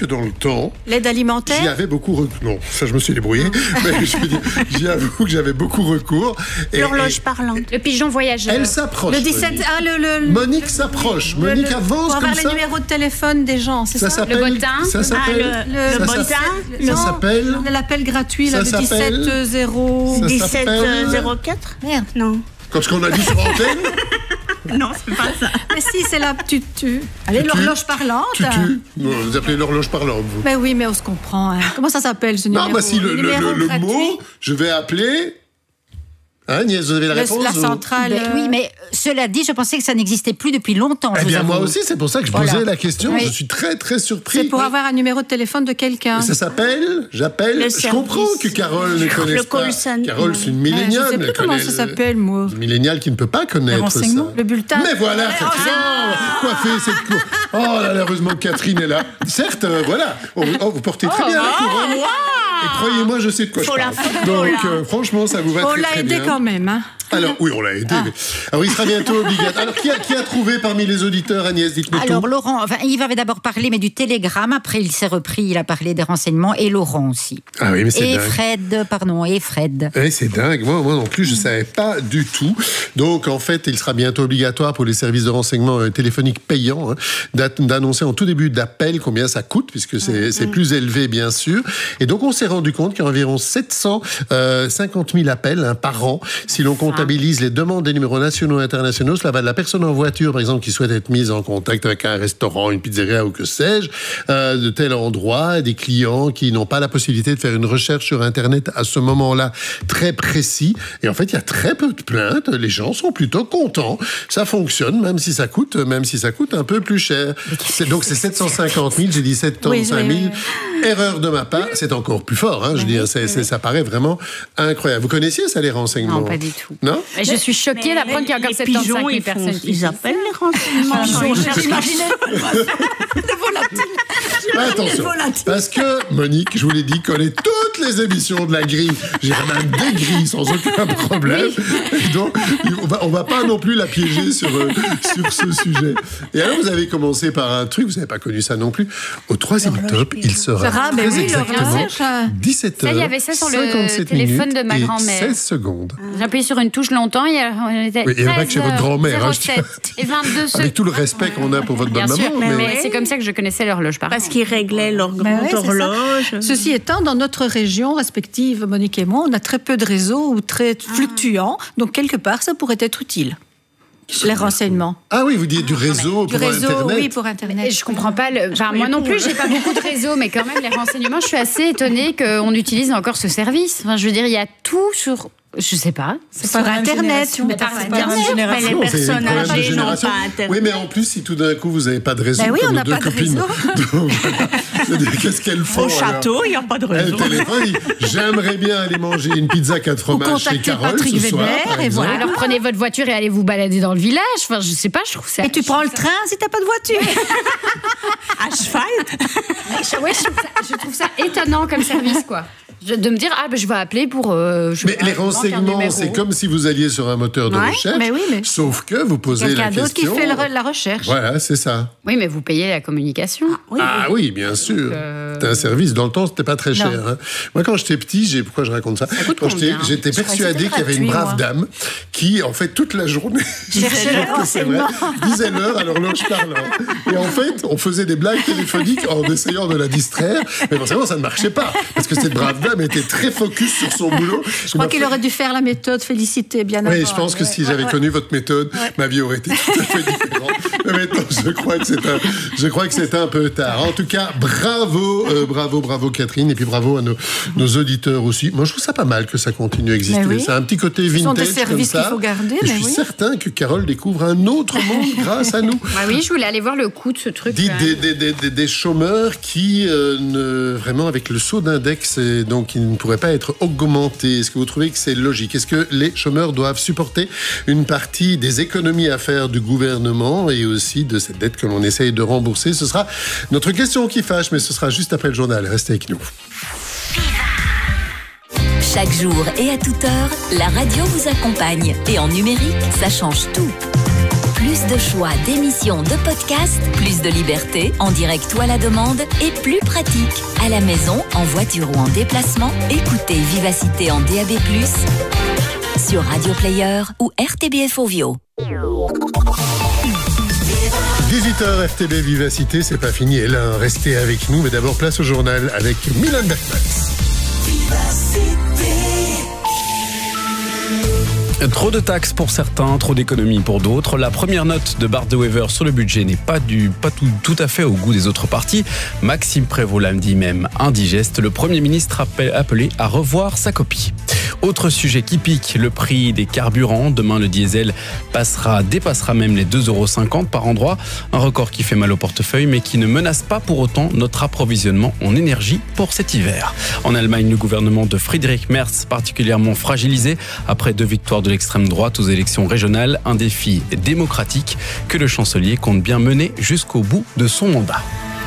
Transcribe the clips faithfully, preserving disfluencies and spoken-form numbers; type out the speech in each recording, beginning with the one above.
que dans le temps... L'aide alimentaire ? J'y avais beaucoup recours. Non, ça je me suis débrouillé. Mais je veux dire, j'y avoue que j'avais beaucoup recours. Et, L'horloge et... parlante. Le pigeon voyageur. Elle s'approche. Le dix-sept... Monique, Ah, le, le, Monique s'approche. le, Monique le, avance pour comme avoir ça. les numéros de téléphone des gens, c'est ça, Ça s'appelle... Le bottin. Ça s'appelle... Ah, le, Le- le ça bottin. s'appelle- Non, Ça s'appelle... l'appel gratuit, là, Ça le s'appelle- dix-sept zéro... Ça dix-sept s'appelle- zéro quatre. Merde. Non. Quand ce qu'on a dit sur antenne, Non, c'est pas ça. Mais si, c'est là, tu, tu... Allez, Tu- l'horloge parlante. tu tues. Non, vous appelez l'horloge parlante, vous. Mais oui, mais on se comprend. Hein. Comment ça s'appelle, ce numéro? Non, bah si, le, le, numéro le, le gratuit, mot, je vais appeler... Hein, Agnès, vous avez la le- réponse la ou- centrale... Ben oui, mais euh, cela dit, je pensais que ça n'existait plus depuis longtemps. Eh je vous bien, moi avoue. aussi, c'est pour ça que je Voilà. posais la question. Oui. Je suis très, très surpris. C'est pour avoir un numéro de téléphone de quelqu'un. Ça s'appelle, j'appelle, Le je service. comprends que Carole ne connaisse Le pas. call center. Carole, c'est une Ouais, milléniale. je sais plus elle comment connaît ça le- s'appelle, moi. Une milléniale qui ne peut pas connaître ça. Le bulletin. Mais voilà, Catherine. Oh, coiffée cette cour. Oh là là, heureusement que Catherine est là. Certes, euh, voilà. Oh, oh, vous portez très bien la couronne. Et croyez-moi, je sais de quoi Faut je la parle. photo, Donc, là. euh, franchement, ça vous va On très, l'a très aidé bien. quand même, hein. Alors, oui, on l'a aidé. mais- Alors, il sera bientôt obligatoire. Alors, qui a, qui a trouvé parmi les auditeurs, Agnès, dites-moi Alors tout. Laurent, enfin, Yves avait d'abord parlé mais du télégramme, après il s'est repris, il a parlé des renseignements, et Laurent aussi. Ah oui, mais c'est Et dingue. Fred, pardon, et Fred. Oui, c'est dingue. Moi, moi non plus, je ne savais pas du tout. Donc, en fait, il sera bientôt obligatoire pour les services de renseignement euh, téléphoniques payants hein, d'at- d'annoncer en tout début d'appel combien ça coûte, puisque c'est c'est plus élevé, bien sûr. Et donc, on s'est rendu compte qu'il y a environ sept cent cinquante mille appels hein, par an. Si l'on comptabilise les demandes des numéros nationaux et internationaux, cela va de la personne en voiture, par exemple, qui souhaite être mise en contact avec un restaurant, une pizzeria ou que sais-je, euh, de tel endroit, des clients qui n'ont pas la possibilité de faire une recherche sur Internet à ce moment-là très précis. Et en fait, il y a très peu de plaintes. Les gens sont plutôt contents. Ça fonctionne, même si ça coûte, même si ça coûte un peu plus cher. C'est, donc, c'est sept cent cinquante mille, j'ai dit sept cent cinquante mille. Oui, oui, Erreur de ma part, c'est encore plus fort. Hein, je veux dire, c'est, c'est, ça paraît vraiment incroyable. Vous connaissiez ça, les renseignements? Non, pas du tout. Non? Mais je suis choquée d'apprendre qu'il y a encore Les soixante-quinze pigeons, mille ils, font- personnes qui ils font appellent les renseignements. Ah, Ils cherchent- j'imaginais. Attention, parce que Monique, je vous l'ai dit, connaît toutes les émissions de la grille. J'ai même des grilles sans aucun problème. Et donc, on va, on va pas non plus la piéger sur, euh, sur ce sujet. Et alors, vous avez commencé par un truc, vous n'avez pas connu ça non plus. Au troisième top, il sera Sarah, mais très oui, exactement l'horloge. dix-sept heures. Ça, il y avait ça sur le téléphone de ma grand-mère. seize secondes. J'ai appuyé sur une touche longtemps et on était Oui, et pas que chez votre grand-mère, hein, je tiens à zéro sept et vingt-deux secondes. Avec tout le respect qu'on a pour votre bonne Bien sûr, maman. mais, c'est comme ça que je connaissais l'horloge par Parce qu'ils réglaient leur Ben grande ouais, c'est ça. horloge. Ceci étant, dans notre région respective, Monique et moi, on a très peu de réseaux ou très fluctuants. Donc, quelque part, ça pourrait être utile. Les renseignements. Ah oui, vous dites du réseau Du pour réseau, Internet. oui, pour Internet. Et je comprends pas. Le... Enfin, moi non plus, j'ai pas beaucoup de réseaux, mais quand même, les renseignements, je suis assez étonnée qu'on utilise encore ce service. Enfin, je veux dire, il y a tout sur. Je sais pas. C'est par Internet. Mais par Mais les Non, c'est personnes un problème de âgées n'ont génération. pas Internet. Oui, mais en plus, si tout d'un coup, vous n'avez pas de réseau, Ben oui, comme on nos n'a deux pas de copines. Donc, voilà. C'est-à-dire, qu'est-ce qu'elles font Au alors château, il n'y a pas de Elles réseau. téléphonent, ils disent, j'aimerais bien aller manger une pizza quatre fromages chez contacter Carole Patrick ce soir, Weber, par et exemple. voilà. Alors prenez votre voiture et allez vous balader dans le village. Enfin, je sais pas, je trouve ça. Et tu prends le train si t'as pas de voiture. À cheval. Ouais, je, trouve ça, je trouve ça étonnant comme service, quoi. Je- de me dire, ah, ben, je vais appeler pour. euh, je Mais sais pas, les il manque un renseignements, numéro. c'est comme si vous alliez sur un moteur de Ouais, recherche, mais oui, mais- sauf que vous posez la Quelqu'un d'autre qui question. fait le- la recherche. Voilà, c'est ça. Oui, mais vous payez la communication. Ah oui, bien sûr. euh, C'était un service. Dans le temps, c'était pas très cher. hein. Moi, quand j'étais petit, j'ai pourquoi je raconte ça, coûte Quand j'étais, combien j'étais Je croyais que persuadé c'était qu'il y avait une gratuit, brave moi. dame qui, en fait, toute la journée, Cherchait les que c'est vrai, renseignements. disait l'heure à l'horloge parlante. Et en fait, on faisait des blagues téléphoniques en essayant de la distraire, mais forcément, ça ne marchait pas parce que cette brave dame était très focus sur son boulot. Je crois qu'il aurait dû faire la méthode félicité bien avant. Oui, je pense que si j'avais connu votre méthode, ma vie aurait été tout à fait différente. Mais maintenant, je crois que c'est un, je crois que c'est un peu tard. En tout cas, bravo, euh, bravo, bravo Catherine, et puis bravo à nos, nos auditeurs aussi. Moi, je trouve ça pas mal que ça continue à exister. Mais oui. C'est un petit côté Ce sont vintage des services comme ça. qu'il faut garder, Et je mais suis oui. certain que Carole découvre un autre monde grâce à nous. Ah oui, je voulais aller voir le coût de ce truc. Dites quand des, même. des, des, des, des chômeurs qui, euh, ne, vraiment, avec le saut d'index, et donc, ils ne pourraient pas être augmentés. Est-ce que vous trouvez que c'est logique? Est-ce que les chômeurs doivent supporter une partie des économies à faire du gouvernement et aussi de cette dette que l'on essaye de rembourser? Ce sera notre question qui fâche, mais ce sera juste après le journal. Restez avec nous. Chaque jour et à toute heure, la radio vous accompagne. Et en numérique, ça change tout. Plus de choix, d'émissions, de podcasts, plus de liberté, en direct ou à la demande et plus pratique. À la maison, en voiture ou en déplacement, écoutez Vivacité en D A B plus, sur Radio Player ou R T B F Ovio. dix-huit heures F T B Vivacité, c'est pas fini. Elle a resté avec nous, mais d'abord place au journal avec Milan Bergmans. Trop de taxes pour certains, trop d'économies pour d'autres. La première note de Bart De Wever sur le budget n'est pas, du, pas tout, tout à fait au goût des autres partis. Maxime Prévost l'a dit même indigeste. Le Premier ministre a appelé à revoir sa copie. Autre sujet qui pique, le prix des carburants. Demain, le diesel passera, dépassera même les deux euros cinquante par endroit. Un record qui fait mal au portefeuille, mais qui ne menace pas pour autant notre approvisionnement en énergie pour cet hiver. En Allemagne, le gouvernement de Friedrich Merz, particulièrement fragilisé après deux victoires de l'extrême droite aux élections régionales. Un défi démocratique que le chancelier compte bien mener jusqu'au bout de son mandat.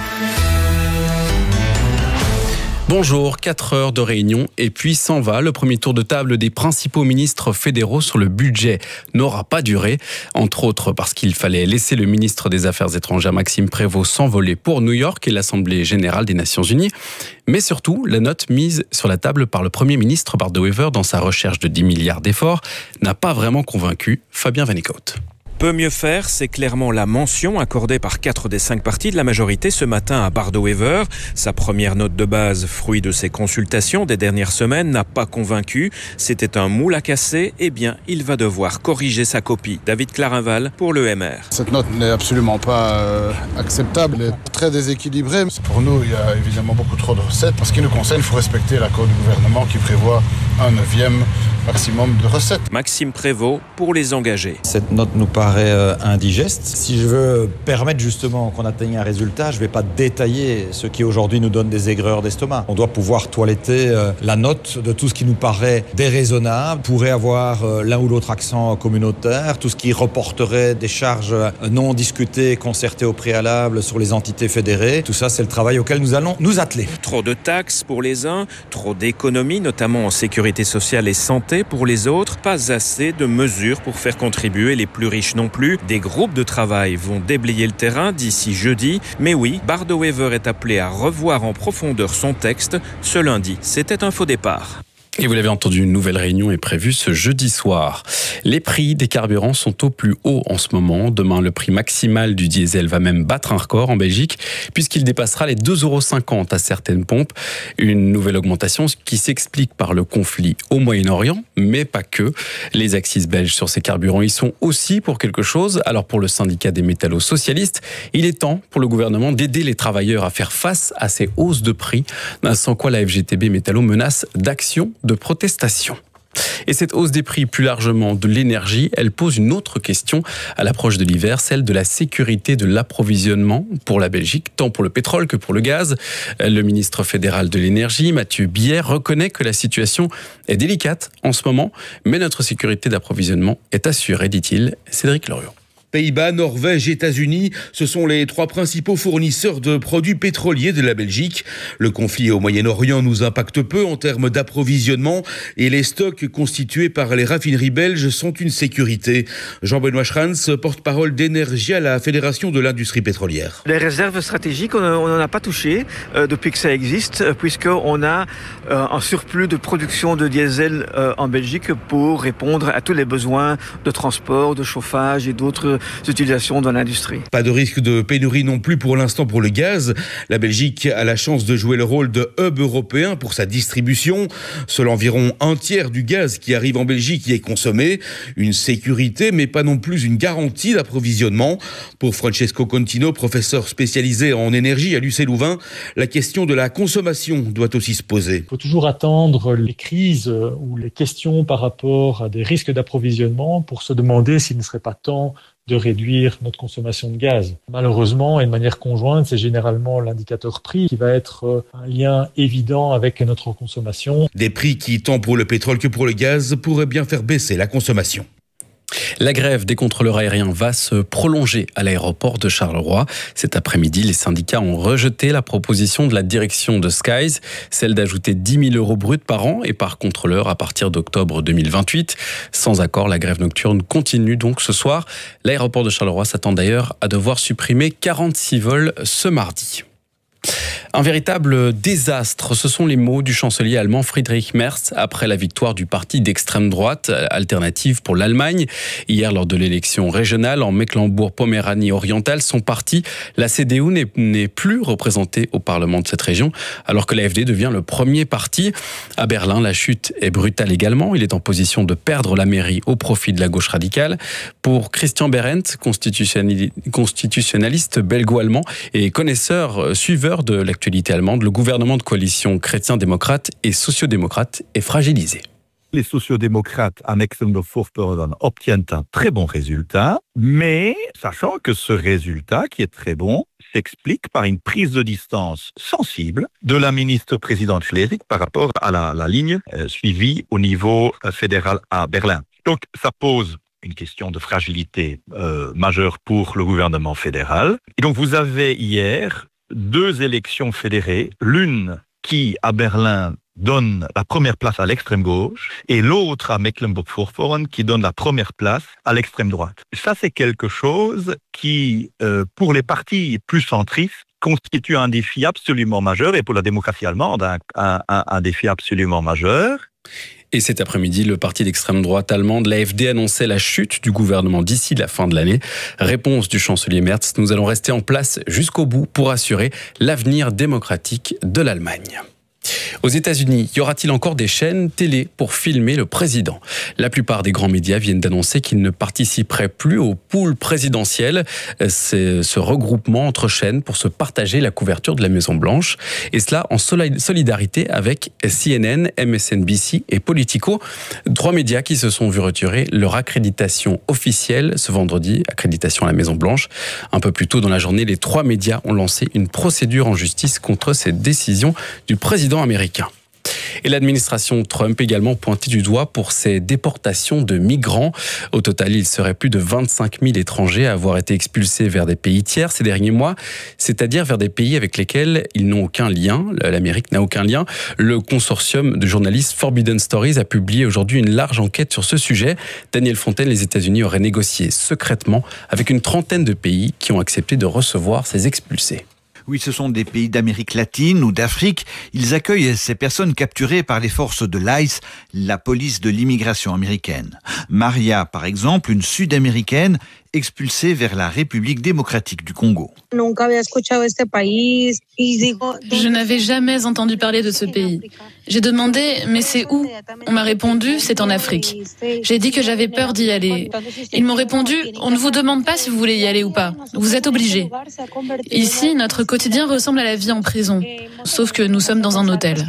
Bonjour, quatre heures de réunion et puis s'en va. Le premier tour de table des principaux ministres fédéraux sur le budget n'aura pas duré, entre autres parce qu'il fallait laisser le ministre des Affaires étrangères Maxime Prévost s'envoler pour New York et l'Assemblée générale des Nations Unies. Mais surtout, la note mise sur la table par le Premier ministre Bart De Wever dans sa recherche de dix milliards d'efforts n'a pas vraiment convaincu Fabien Van Eekhout. Peut mieux faire, c'est clairement la mention accordée par quatre des cinq partis de la majorité ce matin à Bart De Wever. Sa première note de base, fruit de ses consultations des dernières semaines, n'a pas convaincu. C'était un moule à casser. Eh bien, il va devoir corriger sa copie. David Clarinval pour l'E M R. Cette note n'est absolument pas euh, acceptable. Elle est très déséquilibrée. Pour nous, il y a évidemment beaucoup trop de recettes. En ce qui nous concerne, il faut respecter l'accord du gouvernement qui prévoit un neuvième maximum de recettes. Maxime Prévost pour les engagés. Cette note nous paraît euh, indigeste. Si je veux permettre justement qu'on atteigne un résultat, je ne vais pas détailler ce qui aujourd'hui nous donne des aigreurs d'estomac. On doit pouvoir toiletter euh, la note de tout ce qui nous paraît déraisonnable, pourrait avoir euh, l'un ou l'autre accent communautaire, tout ce qui reporterait des charges euh, non discutées, concertées au préalable sur les entités fédérées. Tout ça, c'est le travail auquel nous allons nous atteler. Trop de taxes pour les uns, trop d'économies, notamment en sécurité sociale et santé pour les autres, pas assez de mesures pour faire contribuer les plus riches non plus. Des groupes de travail vont déblayer le terrain d'ici jeudi. Mais oui, Bart De Wever est appelé à revoir en profondeur son texte. Ce lundi, c'était un faux départ. Et vous l'avez entendu, une nouvelle réunion est prévue ce jeudi soir. Les prix des carburants sont au plus haut en ce moment. Demain, le prix maximal du diesel va même battre un record en Belgique, puisqu'il dépassera les deux euros cinquante à certaines pompes. Une nouvelle augmentation qui s'explique par le conflit au Moyen-Orient, mais pas que. Les accises belges sur ces carburants y sont aussi pour quelque chose. Alors pour le syndicat des métallos socialistes, il est temps pour le gouvernement d'aider les travailleurs à faire face à ces hausses de prix, sans quoi la F G T B Métallo menace d'action de protestation. Et cette hausse des prix, plus largement de l'énergie, elle pose une autre question à l'approche de l'hiver, celle de la sécurité de l'approvisionnement pour la Belgique, tant pour le pétrole que pour le gaz. Le ministre fédéral de l'énergie, Mathieu Bier, reconnaît que la situation est délicate en ce moment, mais notre sécurité d'approvisionnement est assurée, dit-il. Cédric Loriot. Pays-Bas, Norvège, États-Unis, ce sont les trois principaux fournisseurs de produits pétroliers de la Belgique. Le conflit au Moyen-Orient nous impacte peu en termes d'approvisionnement et les stocks constitués par les raffineries belges sont une sécurité. Jean-Benoît Schranz, porte-parole d'énergie à la Fédération de l'industrie pétrolière. Les réserves stratégiques, on n'en a pas touché euh, depuis que ça existe, euh, puisqu'on a euh, un surplus de production de diesel euh, en Belgique pour répondre à tous les besoins de transport, de chauffage et d'autres utilisations dans l'industrie. Pas de risque de pénurie non plus pour l'instant pour le gaz. La Belgique a la chance de jouer le rôle de hub européen pour sa distribution. Seul environ un tiers du gaz qui arrive en Belgique y est consommé. Une sécurité, mais pas non plus une garantie d'approvisionnement. Pour Francesco Contino, professeur spécialisé en énergie à l'U C Louvain, la question de la consommation doit aussi se poser. Il faut toujours attendre les crises ou les questions par rapport à des risques d'approvisionnement pour se demander s'il ne serait pas temps de réduire notre consommation de gaz. Malheureusement, et de manière conjointe, c'est généralement l'indicateur prix qui va être un lien évident avec notre consommation. Des prix qui, tant pour le pétrole que pour le gaz, pourraient bien faire baisser la consommation. La grève des contrôleurs aériens va se prolonger à l'aéroport de Charleroi. Cet après-midi, les syndicats ont rejeté la proposition de la direction de Skies, celle d'ajouter dix mille euros bruts par an et par contrôleur à partir d'octobre deux mille vingt-huit. Sans accord, la grève nocturne continue donc ce soir. L'aéroport de Charleroi s'attend d'ailleurs à devoir supprimer quarante-six vols ce mardi. Un véritable désastre, ce sont les mots du chancelier allemand Friedrich Merz après la victoire du parti d'extrême droite Alternative pour l'Allemagne. Hier, lors de l'élection régionale en Mecklembourg-Poméranie orientale, son parti, la C D U, n'est, n'est plus représenté au Parlement de cette région, alors que l'A F D devient le premier parti. À Berlin, la chute est brutale également. Il est en position de perdre la mairie au profit de la gauche radicale. Pour Christian Behrendt, constitutionnaliste belgo-allemand et connaisseur, suiveur de l'actualité allemande, le gouvernement de coalition chrétien-démocrate et sociodémocrate est fragilisé. Les sociodémocrates à Mecklembourg-Vorpommern obtiennent un très bon résultat, mais sachant que ce résultat, qui est très bon, s'explique par une prise de distance sensible de la ministre-présidente Schleswig par rapport à la, la ligne euh, suivie au niveau euh, fédéral à Berlin. Donc ça pose une question de fragilité euh, majeure pour le gouvernement fédéral. Et donc vous avez hier deux élections fédérées, l'une qui, à Berlin, donne la première place à l'extrême gauche et l'autre à Mecklembourg-Vorpommern qui donne la première place à l'extrême droite. Ça, c'est quelque chose qui, euh, pour les partis plus centristes, constitue un défi absolument majeur et pour la démocratie allemande, un, un, un défi absolument majeur. Et cet après-midi, le parti d'extrême droite allemande, l'A F D, annonçait la chute du gouvernement d'ici la fin de l'année. Réponse du chancelier Merz, nous allons rester en place jusqu'au bout pour assurer l'avenir démocratique de l'Allemagne. Aux États-Unis, y aura-t-il encore des chaînes télé pour filmer le président ? La plupart des grands médias viennent d'annoncer qu'ils ne participeraient plus au pool présidentiel. C'est ce regroupement entre chaînes pour se partager la couverture de la Maison-Blanche. Et cela en solidarité avec C N N, M S N B C et Politico. Trois médias qui se sont vus retirer leur accréditation officielle ce vendredi, accréditation à la Maison-Blanche. Un peu plus tôt dans la journée, les trois médias ont lancé une procédure en justice contre cette décision du président américain. Et l'administration Trump également pointée du doigt pour ces déportations de migrants. Au total, il serait plus de vingt-cinq mille étrangers à avoir été expulsés vers des pays tiers ces derniers mois, c'est-à-dire vers des pays avec lesquels ils n'ont aucun lien. L'Amérique n'a aucun lien. Le consortium de journalistes Forbidden Stories a publié aujourd'hui une large enquête sur ce sujet. Daniel Fontaine, les États-Unis auraient négocié secrètement avec une trentaine de pays qui ont accepté de recevoir ces expulsés. Oui, ce sont des pays d'Amérique latine ou d'Afrique. Ils accueillent ces personnes capturées par les forces de l'I C E, la police de l'immigration américaine. Maria, par exemple, une Sud-Américaine, expulsée vers la République démocratique du Congo. Je n'avais jamais entendu parler de ce pays. J'ai demandé, mais c'est où ? On m'a répondu, c'est en Afrique. J'ai dit que j'avais peur d'y aller. Ils m'ont répondu, on ne vous demande pas si vous voulez y aller ou pas. Vous êtes obligés. Ici, notre quotidien ressemble à la vie en prison, sauf que nous sommes dans un hôtel.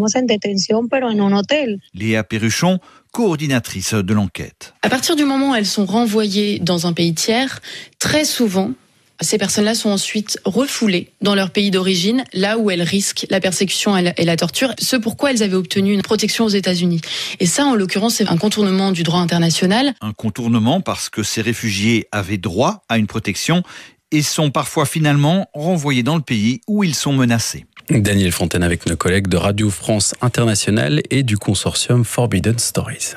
Léa Perruchon, coordinatrice de l'enquête. À partir du moment où elles sont renvoyées dans un pays tiers, très souvent, ces personnes-là sont ensuite refoulées dans leur pays d'origine, là où elles risquent la persécution et la torture, ce pourquoi elles avaient obtenu une protection aux États-Unis. Et ça, en l'occurrence, c'est un contournement du droit international. Un contournement parce que ces réfugiés avaient droit à une protection et sont parfois finalement renvoyés dans le pays où ils sont menacés. Daniel Fontaine avec nos collègues de Radio France Internationale et du consortium Forbidden Stories.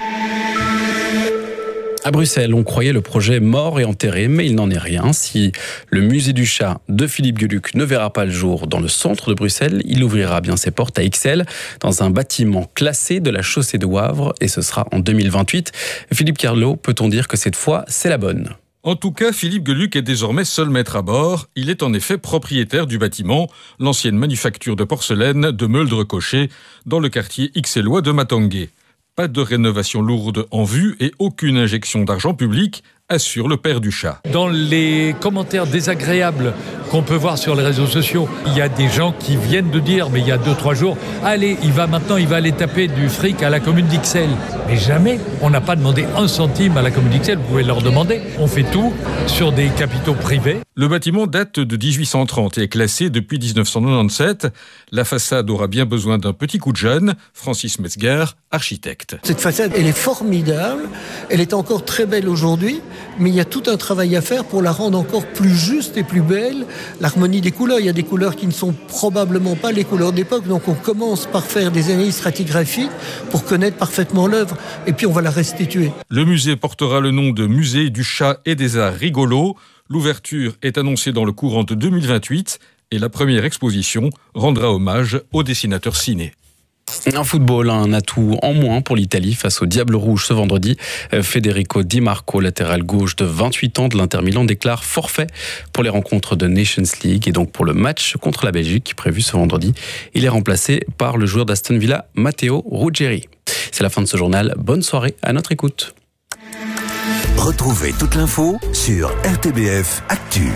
À Bruxelles, on croyait le projet mort et enterré, mais il n'en est rien. Si le musée du chat de Philippe Geluck ne verra pas le jour dans le centre de Bruxelles, il ouvrira bien ses portes à Ixelles, dans un bâtiment classé de la chaussée de Wavre, et ce sera en deux mille vingt-huit. Philippe Carlo, peut-on dire que cette fois, c'est la bonne ? En tout cas, Philippe Geluck est désormais seul maître à bord. Il est en effet propriétaire du bâtiment, l'ancienne manufacture de porcelaine de Meuldre-Cochet, dans le quartier ixellois de Matangué. Pas de rénovation lourde en vue et aucune injection d'argent public assure le père du chat. Dans les commentaires désagréables qu'on peut voir sur les réseaux sociaux, il y a des gens qui viennent de dire, mais il y a deux, trois jours, allez, il va maintenant, il va aller taper du fric à la commune d'Ixelles. Mais jamais, on n'a pas demandé un centime à la commune d'Ixelles, vous pouvez leur demander. On fait tout sur des capitaux privés. Le bâtiment date de dix-huit cent trente et est classé depuis dix-neuf cent quatre-vingt-dix-sept. La façade aura bien besoin d'un petit coup de jeune. Francis Metzger, architecte. Cette façade, elle est formidable, elle est encore très belle aujourd'hui, mais il y a tout un travail à faire pour la rendre encore plus juste et plus belle. L'harmonie des couleurs, il y a des couleurs qui ne sont probablement pas les couleurs d'époque, donc on commence par faire des analyses stratigraphiques pour connaître parfaitement l'œuvre, et puis on va la restituer. Le musée portera le nom de Musée du chat et des arts rigolos. L'ouverture est annoncée dans le courant de deux mille vingt-huit et la première exposition rendra hommage au dessinateur ciné. Un football, un atout en moins pour l'Italie face au Diable Rouge ce vendredi. Federico Di Marco, latéral gauche de vingt-huit ans de l'Inter Milan, déclare forfait pour les rencontres de Nations League et donc pour le match contre la Belgique prévu ce vendredi. Il est remplacé par le joueur d'Aston Villa, Matteo Ruggeri. C'est la fin de ce journal. Bonne soirée à notre écoute. Retrouvez toute l'info sur R T B F Actu.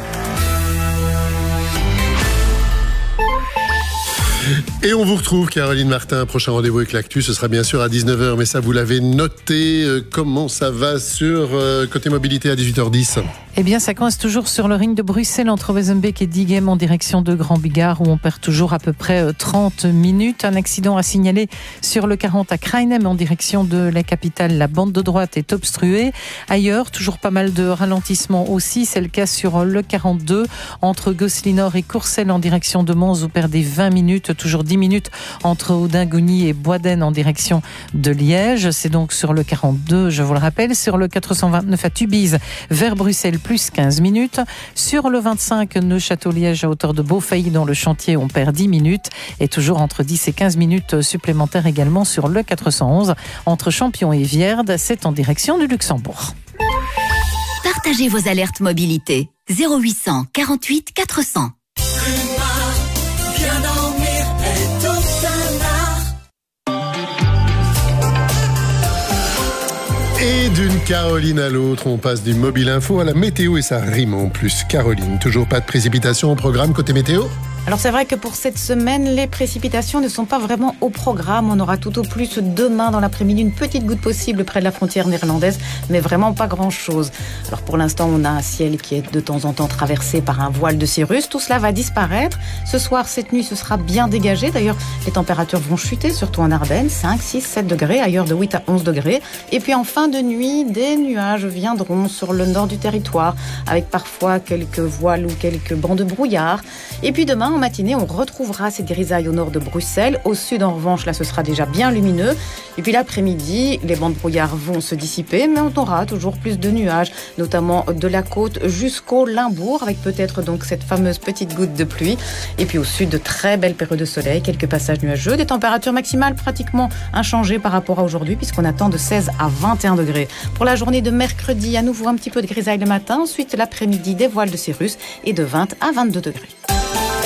Et on vous retrouve, Caroline Martin. Prochain rendez-vous avec l'actu, ce sera bien sûr à dix-neuf heures, mais ça vous l'avez noté. Comment ça va sur euh, côté mobilité à dix-huit heures dix? Eh bien, ça coince toujours sur le ring de Bruxelles entre Wezenbeek et Diegem en direction de Grand Bigard où on perd toujours à peu près trente minutes. Un accident à signaler sur le quarante à Krainem en direction de la capitale. La bande de droite est obstruée. Ailleurs, toujours pas mal de ralentissements aussi. C'est le cas sur le quarante-deux entre Gosselinor et Courcelles en direction de Mons. Vous perdez vingt minutes. Toujours dix minutes entre Audingoni et Boisden en direction de Liège. C'est donc sur le quarante-deux, je vous le rappelle. Sur le quatre cent vingt-neuf à Tubize vers Bruxelles, plus quinze minutes. Sur le vingt-cinq, Neuchâteau-Liège à hauteur de Beaufailly dans le chantier, on perd dix minutes. Et toujours entre dix et quinze minutes supplémentaires également sur le quatre cent onze entre Champion et Vierde. C'est en direction du Luxembourg. Partagez vos alertes mobilité. zéro huit cent quarante-huit quatre cents. Et d'une Caroline à l'autre, on passe du mobile info à la météo et ça rime en plus. Caroline, toujours pas de précipitation au programme côté météo ? Alors c'est vrai que pour cette semaine, les précipitations ne sont pas vraiment au programme. On aura tout au plus demain dans l'après-midi une petite goutte possible près de la frontière néerlandaise, mais vraiment pas grand-chose. Alors pour l'instant, on a un ciel qui est de temps en temps traversé par un voile de cirrus. Tout cela va disparaître. Ce soir, cette nuit, ce sera bien dégagé. D'ailleurs, les températures vont chuter, surtout en Ardennes, cinq, six, sept degrés, ailleurs de huit à onze degrés. Et puis en fin de nuit, des nuages viendront sur le nord du territoire, avec parfois quelques voiles ou quelques bancs de brouillard. Et puis demain, en matinée, on retrouvera ces grisailles au nord de Bruxelles. Au sud, en revanche, là, ce sera déjà bien lumineux. Et puis l'après-midi, les bancs de brouillard vont se dissiper, mais on aura toujours plus de nuages, notamment de la côte jusqu'au Limbourg, avec peut-être donc cette fameuse petite goutte de pluie. Et puis au sud, de très belles périodes de soleil, quelques passages nuageux, des températures maximales pratiquement inchangées par rapport à aujourd'hui, puisqu'on attend de seize à vingt et un degrés. Pour la journée de mercredi, à nouveau un petit peu de grisaille le matin, ensuite l'après-midi, des voiles de cirrus et de vingt à vingt-deux degrés.